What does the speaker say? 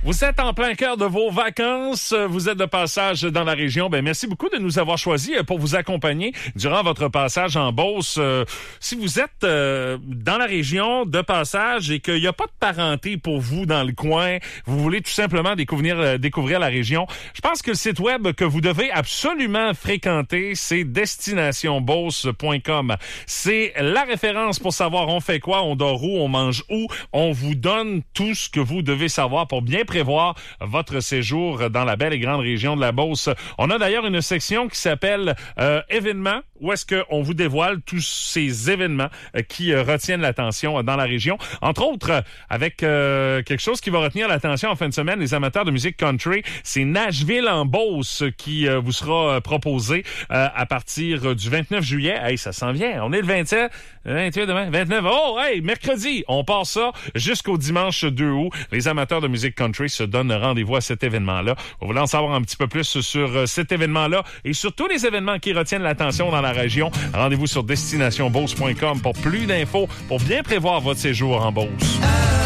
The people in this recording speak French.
Vous êtes en plein cœur de vos vacances, vous êtes de passage dans la région. Ben merci beaucoup de nous avoir choisis pour vous accompagner durant votre passage en Beauce. Si vous êtes dans la région de passage et qu'il n'y a pas de parenté pour vous dans le coin, vous voulez tout simplement découvrir la région, je pense que le site web que vous devez absolument fréquenter, c'est destinationbeauce.com. C'est la référence pour savoir on fait quoi, on dort où, on mange où. On vous donne tout ce que vous devez savoir pour bien prévoir votre séjour dans la belle et grande région de la Beauce. On a d'ailleurs une section qui s'appelle événements, où est-ce qu'on vous dévoile tous ces événements qui retiennent l'attention dans la région. Entre autres, avec quelque chose qui va retenir l'attention en fin de semaine, les amateurs de musique country, c'est Nashville en Beauce qui vous sera proposé à partir du 29 juillet. Hey, ça s'en vient. On est le 27, 28 demain, 29. Oh, hey, mercredi, on part ça jusqu'au dimanche 2 août. Les amateurs de musique country se donnent rendez-vous à cet événement-là. Vous voulez en savoir un petit peu plus sur cet événement-là et sur tous les événements qui retiennent l'attention dans la région. Rendez-vous sur destinationbeauce.com pour plus d'infos, pour bien prévoir votre séjour en Beauce.